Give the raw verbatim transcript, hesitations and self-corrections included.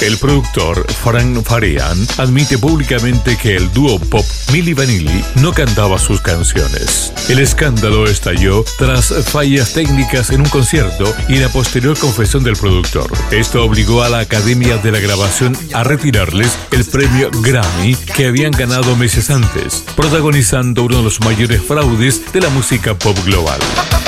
El productor Frank Farian admite públicamente que el dúo pop Milli Vanilli no cantaba sus canciones. El escándalo estalló tras fallas técnicas en un concierto y la posterior confesión del productor. Esto obligó a la Academia de la Grabación a retirarles el premio Grammy que habían ganado meses antes, protagonizando uno de los mayores fraudes de la música pop global.